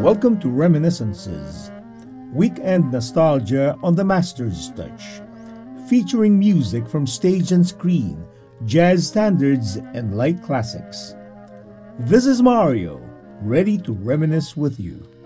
Welcome to Reminiscences, weekend nostalgia on the Master's Touch, featuring music from stage and screen, jazz standards, and light classics. This is Mario, ready to reminisce with you.